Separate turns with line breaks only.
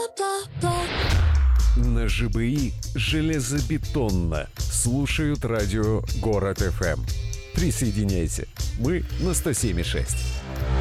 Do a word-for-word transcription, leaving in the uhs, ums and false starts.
На ЖБИ железобетонно слушают радио Город эф эм. Присоединяйся. Мы на сто семь и шесть.